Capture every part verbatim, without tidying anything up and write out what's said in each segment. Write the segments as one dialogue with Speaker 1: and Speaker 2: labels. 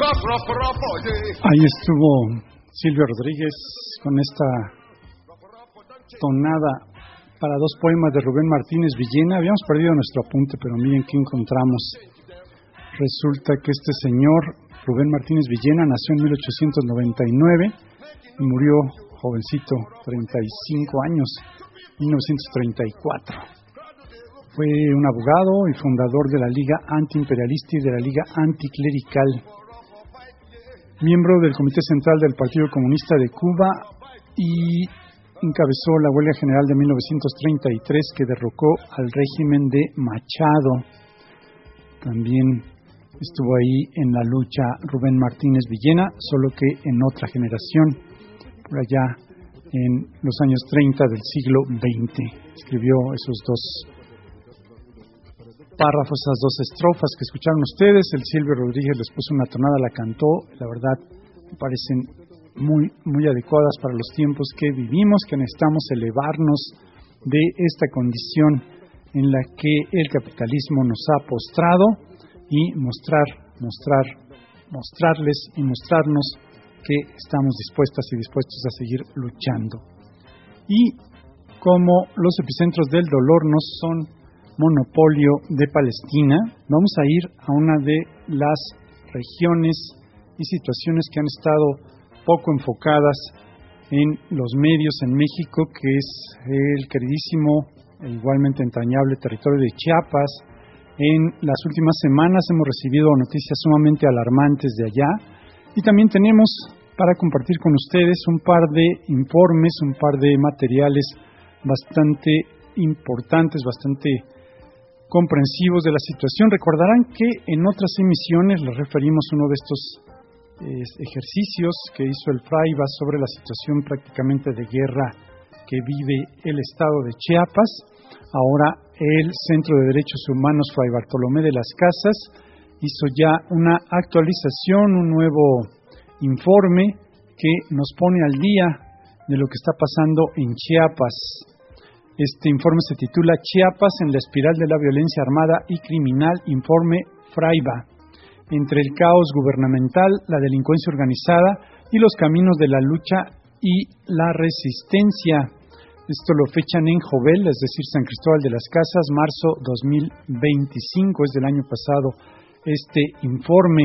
Speaker 1: Ahí estuvo Silvio Rodríguez con esta tonada para dos poemas de Rubén Martínez Villena. Habíamos perdido nuestro apunte, pero miren qué encontramos. Resulta que este señor, Rubén Martínez Villena, nació en mil ochocientos noventa y nueve y murió jovencito, treinta y cinco años, mil novecientos treinta y cuatro. Fue un abogado y fundador de la Liga Antiimperialista y de la Liga Anticlerical. Miembro del Comité Central del Partido Comunista de Cuba y encabezó la huelga general de mil novecientos treinta y tres que derrocó al régimen de Machado. También estuvo ahí en la lucha Rubén Martínez Villena, solo que en otra generación, por allá en los años treinta del siglo veinte. Escribió esos dos párrafos, esas dos estrofas que escucharon ustedes. El Silvio Rodríguez les puso una tonada, la cantó. La verdad, me parecen muy, muy adecuadas para los tiempos que vivimos, que necesitamos elevarnos de esta condición en la que el capitalismo nos ha postrado y mostrar, mostrar, mostrarles y mostrarnos que estamos dispuestas y dispuestos a seguir luchando. Y como los epicentros del dolor no son monopolio de Palestina, vamos a ir a una de las regiones y situaciones que han estado poco enfocadas en los medios en México, que es el queridísimo e igualmente entrañable territorio de Chiapas. En las últimas semanas hemos recibido noticias sumamente alarmantes de allá y también tenemos para compartir con ustedes un par de informes, un par de materiales bastante importantes, bastante comprensivos de la situación. Recordarán que en otras emisiones les referimos uno de estos eh, ejercicios que hizo el Fraiba sobre la situación prácticamente de guerra que vive el estado de Chiapas. Ahora el Centro de Derechos Humanos Fray Bartolomé de las Casas hizo ya una actualización, un nuevo informe que nos pone al día de lo que está pasando en Chiapas. Este informe se titula Chiapas en la espiral de la violencia armada y criminal, informe Fraiba, entre el caos gubernamental, la delincuencia organizada y los caminos de la lucha y la resistencia. Esto lo fechan en Jovel, es decir, San Cristóbal de las Casas, marzo dos mil veinticinco, es del año pasado este informe.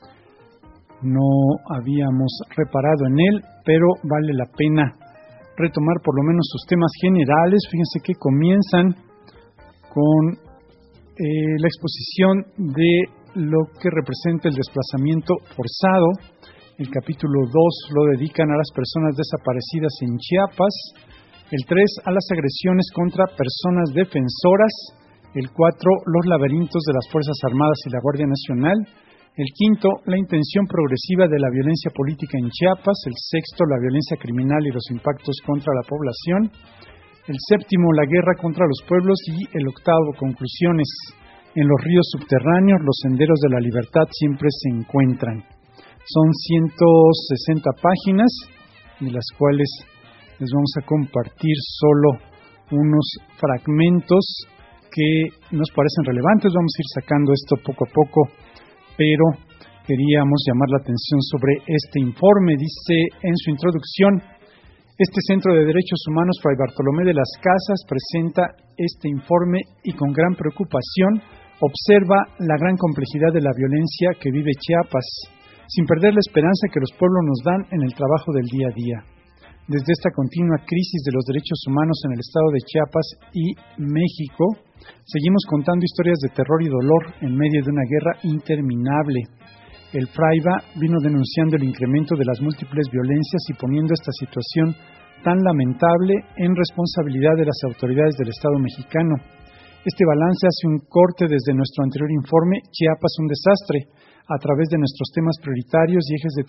Speaker 1: No habíamos reparado en él, pero vale la pena retomar por lo menos sus temas generales. Fíjense que comienzan con eh, la exposición de lo que representa el desplazamiento forzado. El capítulo dos lo dedican a las personas desaparecidas en Chiapas. El tres a las agresiones contra personas defensoras. El cuatro los laberintos de las Fuerzas Armadas y la Guardia Nacional. El quinto, la intención progresiva de la violencia política en Chiapas. El sexto, la violencia criminal y los impactos contra la población. El séptimo, la guerra contra los pueblos. Y el octavo, conclusiones. En los ríos subterráneos, los senderos de la libertad siempre se encuentran. Son ciento sesenta páginas, de las cuales les vamos a compartir solo unos fragmentos que nos parecen relevantes. Vamos a ir sacando esto poco a poco, pero queríamos llamar la atención sobre este informe. Dice en su introducción: este Centro de Derechos Humanos Fray Bartolomé de las Casas presenta este informe y con gran preocupación observa la gran complejidad de la violencia que vive Chiapas, sin perder la esperanza que los pueblos nos dan en el trabajo del día a día. Desde esta continua crisis de los derechos humanos en el estado de Chiapas y México, seguimos contando historias de terror y dolor en medio de una guerra interminable. El Fraiba vino denunciando el incremento de las múltiples violencias y poniendo esta situación tan lamentable en responsabilidad de las autoridades del Estado mexicano. Este balance hace un corte desde nuestro anterior informe, Chiapas un desastre, a través de nuestros temas prioritarios y ejes de